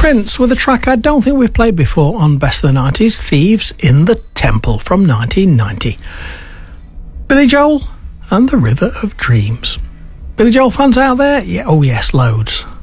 Prince with a track I don't think we've played before on Best of the 90s, Thieves in the Temple from 1990. Billy Joel and the River of Dreams. Billy Joel fans out there? Yeah, oh yes, loads.